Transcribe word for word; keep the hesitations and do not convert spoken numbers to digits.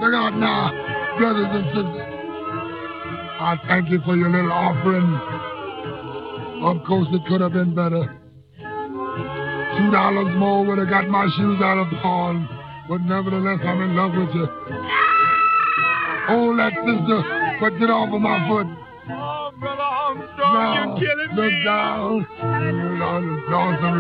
Look out now, brothers and sisters. I thank you for your little offering. Of course, it could have been better. Two dollars more would have got my shoes out of pawn. But nevertheless, I'm in love with you. Hold that, sister, but get off of my foot. Oh, Brother Armstrong, Now, you're killing look me. down. Lord, Lord,